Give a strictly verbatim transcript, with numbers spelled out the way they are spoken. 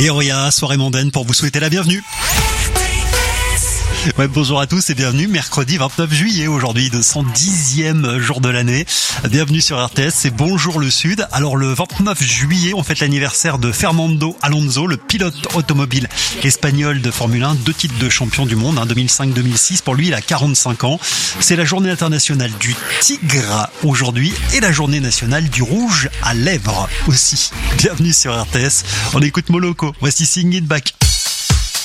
Et Auria, soirée mondaine pour vous souhaiter la bienvenue. Ouais, bonjour à tous et bienvenue, mercredi vingt-neuf juillet aujourd'hui, deux cent dixième jour de l'année. Bienvenue sur R T S, c'est Bonjour le Sud. Alors le vingt-neuf juillet, on fête l'anniversaire de Fernando Alonso, le pilote automobile espagnol de Formule un, deux titres de champion du monde, hein, deux mille cinq deux mille six. Pour lui, il a quarante-cinq ans. C'est la journée internationale du tigre aujourd'hui et la journée nationale du rouge à lèvres aussi. Bienvenue sur R T S, on écoute Moloko, voici Sing It Back.